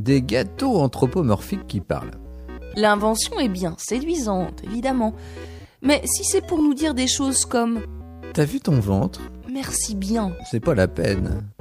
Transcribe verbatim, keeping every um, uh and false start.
des gâteaux anthropomorphiques qui parlent. L'invention est bien séduisante, évidemment. Mais si c'est pour nous dire des choses comme T'as vu ton ventre ? « Merci bien », C'est pas la peine.